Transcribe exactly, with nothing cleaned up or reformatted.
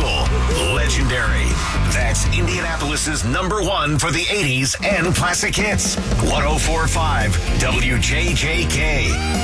school. Legendary. That's Indianapolis's number one for the eighties and classic hits. one oh four point five W J J K.